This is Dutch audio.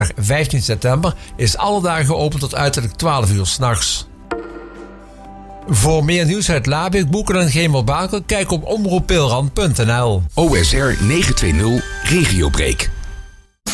15 september is alle dagen geopend tot uiterlijk 12 uur 's nachts. Voor meer nieuws uit Labik, Boeken en Gemelbakel, kijk op omroeppeelrand.nl. OSR 920 Regiobreak.